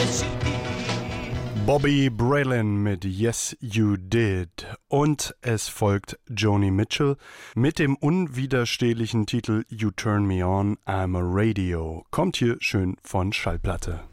Bobby Braylon mit Yes You Did und es folgt Joni Mitchell mit dem unwiderstehlichen Titel You Turn Me On, I'm a Radio. Kommt hier schön von Schallplatte.